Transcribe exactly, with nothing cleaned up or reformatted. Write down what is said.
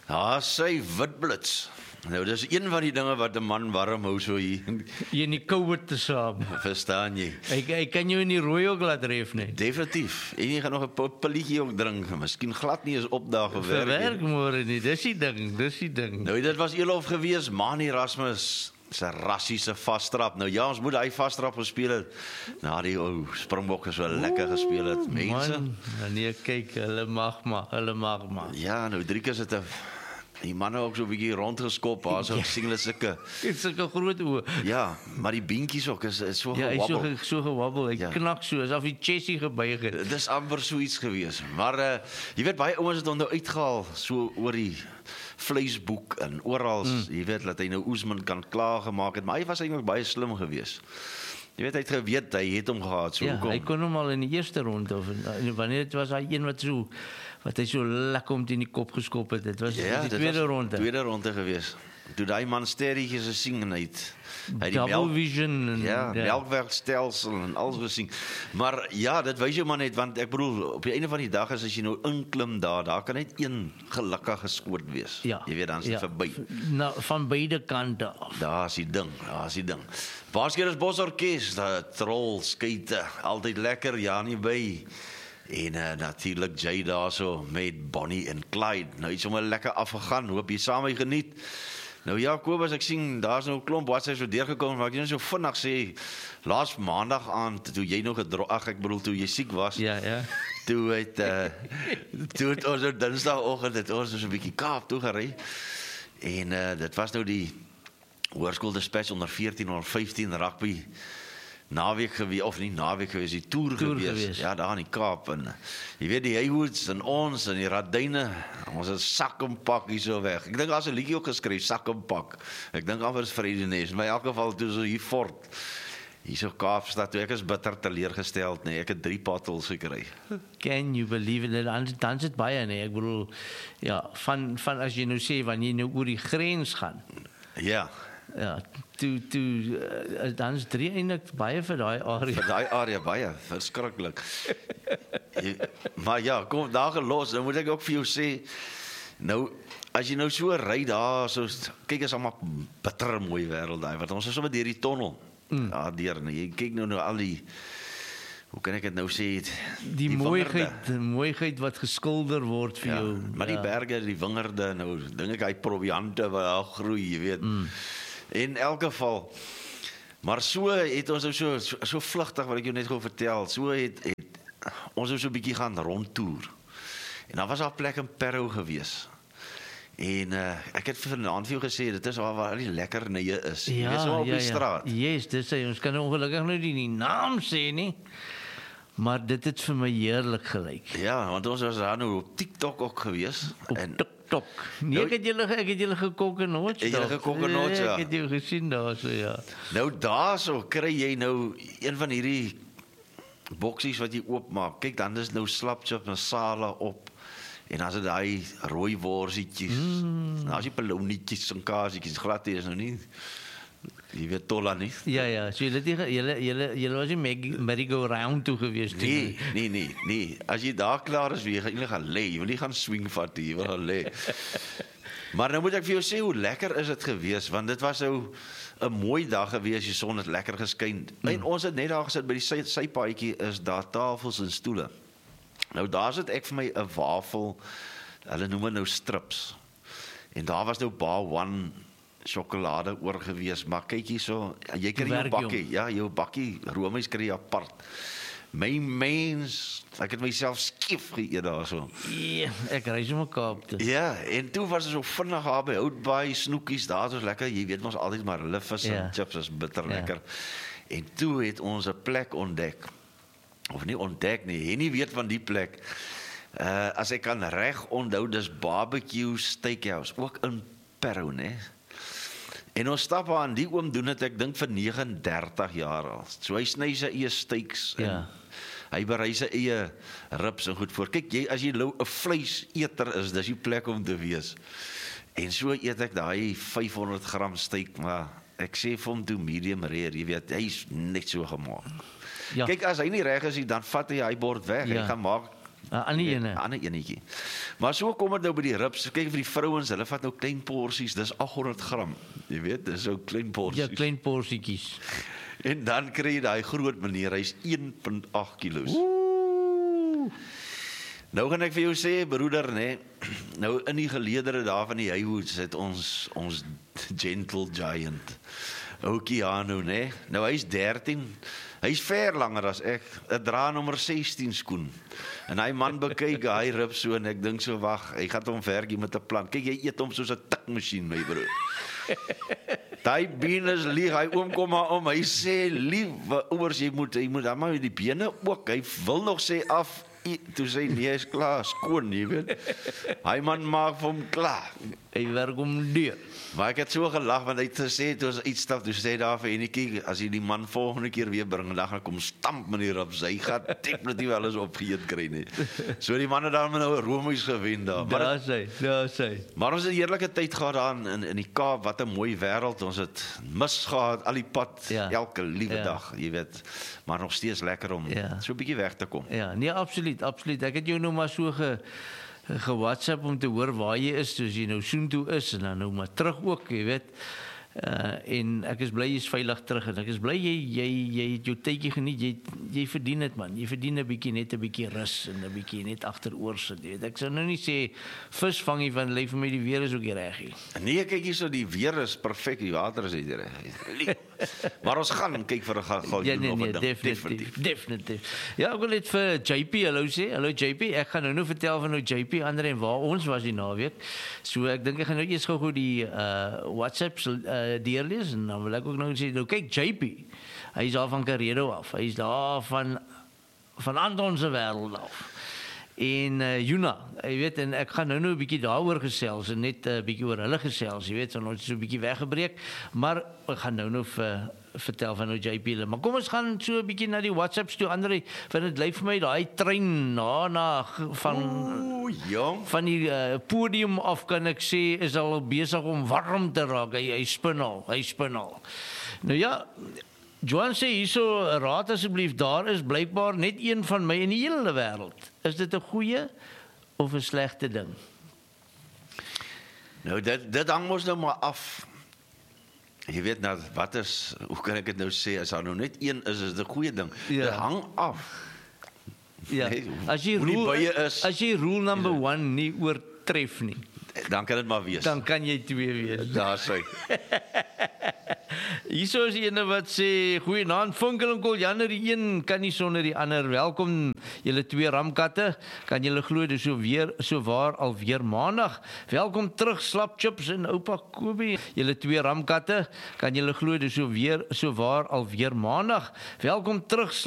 Ja, sy witblits. Nou, dis een van die dinge wat 'n man warm hou so hier. Jy in die koue te saam. Verstaan jy? Ek, ek kan jou in die rooi ook laat ref, nee. Definitief. En jy gaan nog 'n pilletjie ook drink. Miskien glad nie eens opdaag of werk. Verwerk môre nie, dis die ding, dis die ding. Nou, dit was Elof gewees, Manie Erasmus, sy rassiese vasstrap. Nou ja, ons moet hy vasstrap gespeel het. Na die ou Springbokke so lekker gespeel het. Mense. Man, nee, kyk, hulle mag maar, hulle mag maar. Ja, nou drie keer sit 'n die manne ook so 'n bietjie rondgeskop, daar so sien hulle sulke. Dit sulke groot oë. Ja, maar die beentjies ook is, is so Ja, hy so gewabbel. so gewabbel, hy Ja. knak so asof hy chessie gebuig het. Dit is amper so iets gewees. Maar uh, jy weet baie ouens het hom nou uitgehaal so oor die vleisboek en oral, mm. jy weet dat hy nou Oesman kan klaar gemaak het, maar hy was eintlik baie slim geweest. Jy weet hy het geweet hy het hom gehad, so Ja, hoekom? hy kon hom al in die eerste ronde of en wanneer dit was hy een wat so wat hy so lekker om teen die kop geskop het. Dit was Ja, die dit tweede was ronde. Tweede ronde geweest. Toe daai man sterretjies gesien en hy het hy die Double melk vision en ja, melkwerkstelsel en alles gesien. Maar ja, dit wys jou maar net want ek bedoel op die einde van die dag is as jy nou inklim daar, daar kan net een gelukkige skoot wees. Ja, Jy weet dan is dit ja, verby. Nou, van beide kante af. Daar's die ding, daar's die ding. Baaskeers Bosorkes, daai troll skate, altyd lekker, ja nie by. En uh, natuurlik Jay daarso met Bonnie en Clyde. Nou iets om lekker afgegaan. Hoop jy saam mee geniet. Nou ja, Kobus, ek sien daar's nou 'n klomp wat sy so deurgekom, maar ek net so vinnig sê laas maandag aan toe jy nog gedro ag ek bedoel toe jy siek was. Ja, ja. Toe het uh, toe het ons op Dinsdagoggend het ons so 'n bietjie Kaap toe gery. En uh, dit was nou die Hoërskool Dispatch onder veertien onder vyftien rugby naweek gewees of nie naweek gewees, die toer, Toer gewees. gewees. Ja, daar in die Kaap en jy weet die Haywoods en ons en die Radyne, ons het sak en pak hier so weg. Ek dink daar's 'n liedjie ook geskryf, sak en pak. Ek dink amper is Vredenes, maar in elk geval toe so hier fort. Hier so Kaapstad, toe ek is bitter teleurgesteld, nee, ek het drie paddels gekry. Can you believe it? Dan dan sit baie nee, ek bedoel ja, van van as jy nou sê wanneer jy nou oor die grens gaan. Ja, Ja, toe toe uh, dan is drie eintlik baie vir daai area. vir daai area baie verskriklik. Jy- Maar ja, kom daar gelos, dan moet ek ook vir jou sê, nou as jy nou so ry daar, so kyk is almal bitter mooi wêreld daai, want ons is sommer deur die tonnel. Mm. Ja, deur, nee, jy kyk nou nou al die hoe kan ek dit nou sê? Die, die mooiheid, die mooiheid wat geskilder word vir Ja, jou. maar die ja. berge, die wingerde, nou dink ek hy proviante wat daar groei, jy weet. Mm. In elk geval, maar so het ons nou so so, so vlugtig wat ek jou net gou vertel, so het, het ons nou so 'n bietjie gaan rondtoer. En dan was daar 'n plek in Parow gewees. En uh, ek het vanaand vir jou gesê dit is waar waar al die lekker nye is. Jy weet so op die straat. Yes, dis hy. Ons kan ongelukkig nou nie die naam sê nie. Maar dit het vir my heerlik gelyk. Ja, want ons was daar nou op TikTok ook gewees Op en TikTok. Nee, Nou- ek het julle ek het julle gekokkenot. Het julle gekokkenot, ja. Ek het jou gesien daar so ja. nou daarso kry jy nou een van hierdie boksies wat jy oopmaak. Kyk, dan is nou slapchips en sala op. En dan is dit daai rooi worsietjies. Mm. Nou as jy ballonietjies en kaasietjies glad hier is nou nie. Jy weet tolla nie. Ja ja, so julle het nie ge- julle julle julle was nie merry- merry-go-round toe gewees toe. Nee, nee, nee, nee. As jy daar klaar is, wil jy eintlik gaan lê. Jy wil nie gaan swing vat nie, jy wil gaan lê. Maar nou moet ek vir jou sê hoe lekker is dit gewees, want dit was nou 'n mooi dag gewees, die son het lekker geskyn. Mm. En ons het net daar gesit by die sy, sypaadjie is daar tafels en stoele. Nou daar sit ek vir my 'n wafel, hulle noem dit nou strips. En daar was nou bar one sjokolade oor gewees, maar kyk hierso, jy kry jou Werk, bakkie, ja, jou bakkie roomys kry jy apart. My mens, ek het myself skief geëet daarso. Ja, ek ry sommer Kaap toe. Ja, en toe was dit so vinnig daar by Houtbaai, snoekies, daar was lekker, jy weet ons altyd maar hulle vis Ja. en chips is bitter Ja. lekker. En toe het ons 'n plek ontdek. Of nie ontdek nie, Henny weet van die plek. Uh as ek kan reg onthou, dis barbecue steakhouse, ook in Parow, né? En ons stap aan, die oom doen dit, ek dink vir negenendertig jaar al. So hy sny sy eie steaks en Ja. hy berei sy eie ribs en goed voor. Kyk, jy as jy 'n vleiseter is, dis die plek om te wees. En so eet ek daai vyfhonderd gram steak, maar ek sê vir hom toe medium rare, jy weet, hy's net so gemaak. Ja. Kyk, as hy nie reg is nie, dan vat hy hy bord weg. Ja. Hy gaan maak 'n ander ene. 'n ander enetjie. Maar so kom dit nou by die ribs. Kyk vir die vrouens, hulle vat nou klein porsies, dis agt honderd gram. Jy weet, dis so klein porsies. Ja, klein porsietjies. En dan kry jy daai groot meneer, hy's een komma agt kilos. Ooh. Nou gaan ek vir jou sê, broeder, nee, nou in die geleedere daar van die Highwoods het ons ons gentle giant, ou Keanu, nee, nou hy's dertien, hy's ver langer as ek, ek dra nommer sestien skoen, en hy man bekyk, hy rip so, en ek dink so, wag, hy gaat hom vergie met 'n plan, kyk, jy eet hom soos 'n tikmasjien, my broer. Daai been is lieg, hy oom kom maar om, hy sê, liewe ouers, jy moet, jy moet, maar die bene ook, hy wil nog sê af, toe sê nee, is klaar, skoon, jy weet. Hy man maak vir hom klaar. Hy werk om deur. Maar ek het so gelag, want hy het gesê, toe ons iets stap, toe sê daar vir Enetjie, as jy die man volgende keer weer bring, dan gaan kom stamp meneer op, sy gaan definitief alles opgeëet kry nie. So die man het daar met nou 'n roomhuis gewen daar. Maar, Daar sê, daar sê. maar ons het 'n heerlike tyd gehad daar in, in die Kaap, wat 'n mooi wêreld, ons het mis gehad, al die pad, Ja. elke liewe Ja. dag, jy weet, maar nog steeds lekker om Ja. so 'n bietjie weg te kom. Ja, nee, absoluut, absoluut. Ek het jou nou maar so ge ge-WhatsApp om te hoor waar jy is, soos jy nou soontoe is en dan nou maar terug ook, jy weet. Uh, en ek is bly jy's veilig terug en ek is bly jy jy jy het jou tydjie geniet. Jy jy verdien dit man. Jy verdien 'n bietjie net 'n bietjie rus en 'n bietjie net agteroor sit, jy weet. Ek sou nou nie sê vis vang jy van lyf vir my die weer is ook nie reg nie. Nee, kyk hierso, die weer is perfek, die water is uit reg. Maar ons gaan kyk vir 'n gou Ja, nee, of 'n nee, ding. definitief, definitief. Ja, ek wil net vir J P hallo sê. Hallo J P, ek gaan nou nou vertel van nou J P ander en waar ons was die naweek. So ek dink ek gaan nou eers gou-gou die uh WhatsApps uh deurlees en dan wil ek ook nou sê, nou kyk J P. Hy is daar van Karedo af. Hy is daar van van Anton se wêreld af. En uh, Juna, jy weet, en ek gaan nou nou 'n bietjie daaroor gesels en net 'n uh, bietjie oor hulle gesels, jy weet, so ons is so 'n bietjie weggebreek, maar ek gaan nou nou vir vertel van nou J P. Maar kom ons gaan so 'n bietjie na die WhatsApps toe, Andre, want dit lyk vir my daai trein na na van Ooh, jong. van die uh, podium af kan ek sê is al besig om warm te raak. Hy hy spin al, hy spin al. Nou ja, Johan sê hierso, raad asseblief, daar is blykbaar net een van my in die hele wêreld. Is dit 'n goeie of 'n slegte ding? Nou dit dit hang mos nou maar af. Jy weet nou wat is, hoe kan ek dit nou sê, as daar nou net een is, is dit 'n goeie ding. Ja. Dit hang af. Ja. Nee, As jy hoe die rule buie is. as jy rule number one nie oortref nie, Dan kan dit maar wees. dan kan jy twee wees. Daar sê. Hierso is ene wat sê, goeienaand Funkel en Koljander, die een kan nie sonder die ander. Welkom julle twee ramkatte. Kan julle glo dis so weer so waar alweer maandag. Welkom terug Slap Chips en oupa Kobie. Julle twee ramkatte. Kan julle glo dis so weer so waar alweer maandag. Welkom terug